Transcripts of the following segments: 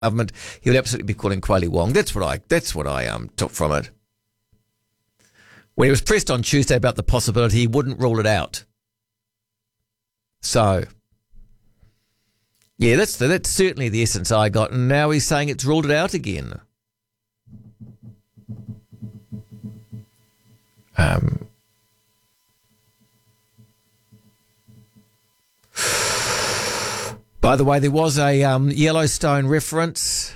government, he would absolutely be calling Kweli Wong. That's what I took from it. When he was pressed on Tuesday about the possibility, he wouldn't rule it out. So, yeah, that's certainly the essence I got. And now he's saying it's ruled it out again. By the way, there was a Yellowstone reference.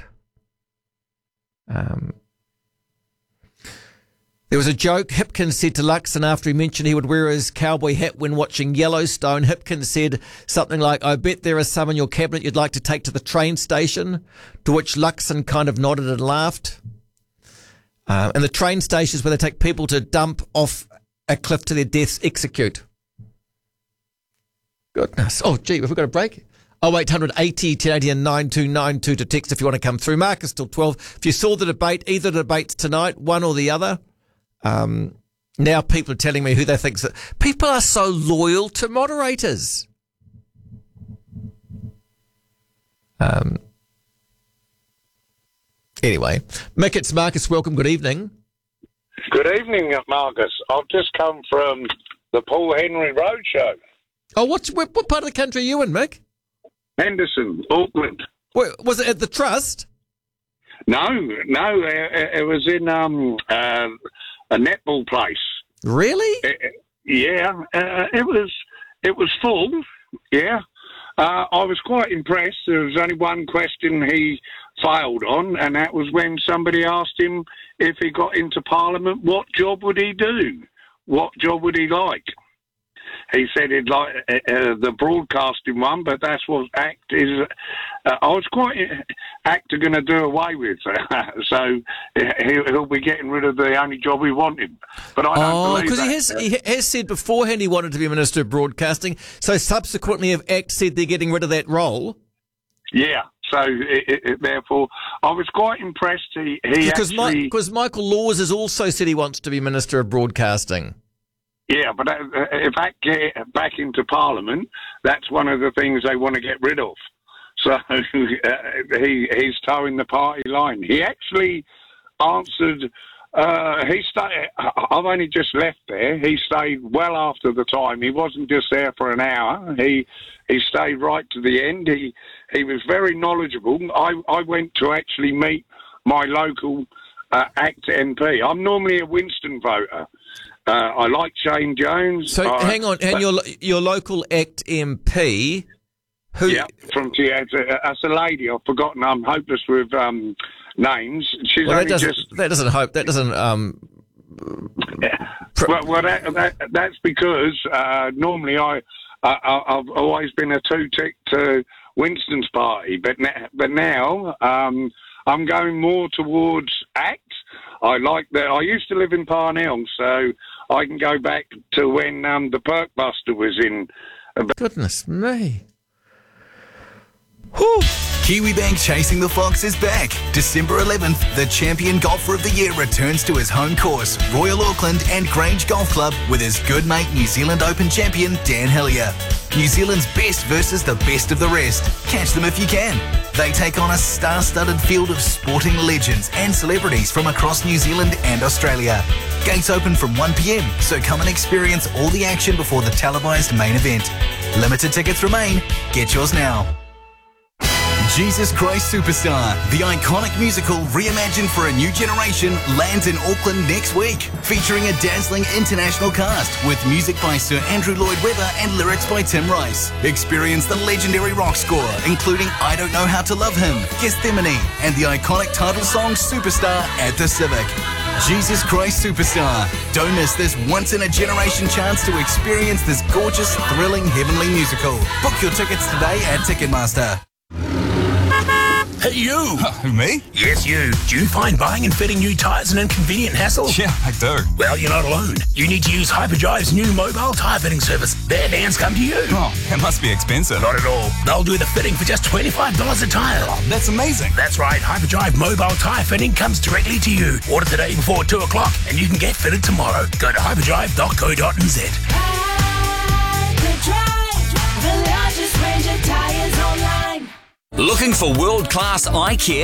There was a joke Hipkins said to Luxon after he mentioned he would wear his cowboy hat when watching Yellowstone. Hipkins said something like, "I bet there are some in your cabinet you'd like to take to the train station," to which Luxon kind of nodded and laughed. And the train stations where they take people to dump off a cliff to their deaths execute. Goodness. Oh, gee, have we got a break? 0800 80 1080 and 9292 to text if you want to come through. Marcus till 12. If you saw the debate, either debates tonight, one or the other. Now people are telling me who they think. People are so loyal to moderators. Anyway, Mick, it's Marcus. Welcome. Good evening. Good evening, Marcus. I've just come from the Paul Henry Roadshow. Oh, what part of the country are you in, Mick? Henderson, Auckland. Wait, was it at the Trust? No, it was in a netball place. Really? It was full. Yeah, I was quite impressed. There was only one question he failed on, and that was when somebody asked him if he got into Parliament, what job would he do? What job would he like? He said he'd like the broadcasting one, but that's what ACT is. I was quite ACT are going to do away with, so he'll be getting rid of the only job he wanted. But I don't believe that. Because he has said beforehand he wanted to be Minister of Broadcasting, so subsequently have ACT said they're getting rid of that role. Yeah, so therefore I was quite impressed. Because Michael Laws has also said he wants to be Minister of Broadcasting. Yeah, but if ACT get back into Parliament, that's one of the things they want to get rid of. So he's towing the party line. He actually answered. I've only just left there. He stayed well after the time. He wasn't just there for an hour. He stayed right to the end. He was very knowledgeable. I went to actually meet my local ACT MP. I'm normally a Winston voter. I like Shane Jones. So hang on, and your local ACT MP, who? Yeah, that's a lady. I've forgotten. I'm hopeless with names. She's well, only that doesn't hope. That doesn't. That's because normally I've always been a two-tick to Winston's party, but now I'm going more towards ACT. I like that. I used to live in Parnell, so I can go back to when the Perk Buster was in. Goodness me. Whew. Kiwibank Chasing the Fox is back. December 11th, the champion golfer of the year returns to his home course, Royal Auckland and Grange Golf Club, with his good mate New Zealand Open champion Dan Hillier. New Zealand's best versus the best of the rest. Catch them if you can. They take on a star-studded field of sporting legends and celebrities from across New Zealand and Australia. Gates open from 1 p.m, so come and experience all the action before the televised main event. Limited tickets remain. Get yours now. Jesus Christ Superstar, the iconic musical reimagined for a new generation, lands in Auckland next week, featuring a dazzling international cast with music by Sir Andrew Lloyd Webber and lyrics by Tim Rice. Experience the legendary rock score, including I Don't Know How to Love Him, Gethsemane, and the iconic title song Superstar at the Civic. Jesus Christ Superstar. Don't miss this once-in-a-generation chance to experience this gorgeous, thrilling, heavenly musical. Book your tickets today at Ticketmaster. Hey, you! Who, me? Yes, you. Do you find buying and fitting new tyres an inconvenient hassle? Yeah, I do. Well, you're not alone. You need to use Hyperdrive's new mobile tyre fitting service. Their vans come to you. Oh, it must be expensive. Not at all. They'll do the fitting for just $25 a tyre. Oh, that's amazing. That's right. Hyperdrive mobile tyre fitting comes directly to you. Order today before 2 o'clock and you can get fitted tomorrow. Go to hyperdrive.co.nz. Hyperdrive, the largest range of tyres online. Looking for world-class eye care?